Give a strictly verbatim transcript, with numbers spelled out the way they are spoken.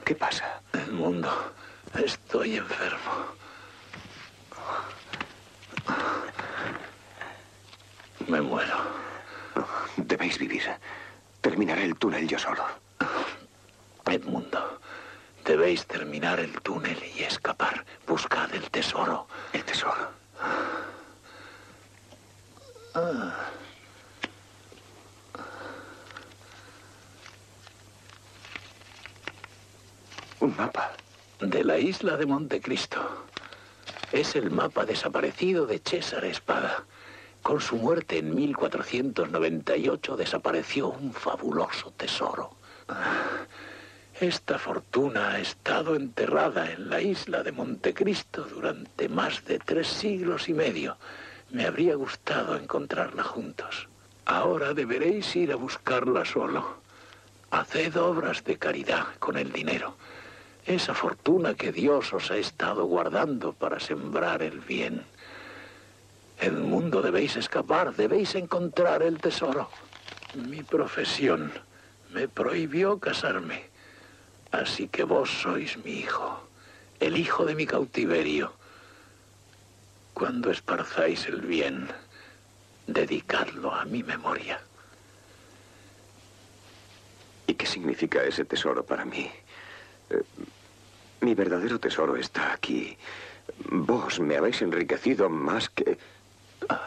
¿Qué pasa? Edmundo, estoy enfermo. Me muero. Debéis vivir. Terminaré el túnel yo solo. Edmundo, debéis terminar el túnel y escapar. Buscad el tesoro. El tesoro. Ah. Un mapa. De la isla de Montecristo. Es el mapa desaparecido de César Espada. Con su muerte en mil cuatrocientos noventa y ocho desapareció un fabuloso tesoro. Esta fortuna ha estado enterrada en la isla de Montecristo durante más de tres siglos y medio. Me habría gustado encontrarla juntos. Ahora deberéis ir a buscarla solo. Haced obras de caridad con el dinero. Esa fortuna que Dios os ha estado guardando para sembrar el bien. Edmundo, debéis escapar, debéis encontrar el tesoro. Mi profesión me prohibió casarme. Así que vos sois mi hijo, el hijo de mi cautiverio. Cuando esparzáis el bien, dedicadlo a mi memoria. ¿Y qué significa ese tesoro para mí? Eh, mi verdadero tesoro está aquí. Vos me habéis enriquecido más que...